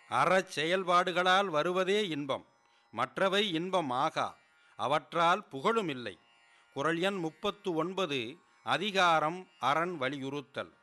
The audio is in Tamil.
அறச் செயல்பாடுகளால் வருவதே இன்பம், மற்றவை இன்பம் ஆகா, அவற்றால் புகழும் இல்லை. குறள் எண் 39. அதிகாரம் அரண் வலியுறுத்தல்.